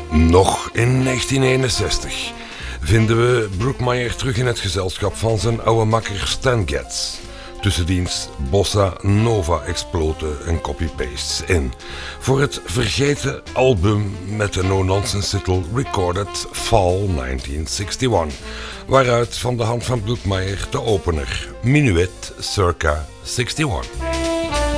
Nog in 1961 vinden we Brookmeyer terug in het gezelschap van zijn oude makker Stan Getz. Tussen diens Bossa Nova exploten en copy-pastes in. Voor het vergeten album met de no-nonsense titel Recorded Fall 1961. Waaruit van de hand van Brookmeyer de opener Minuet circa 61.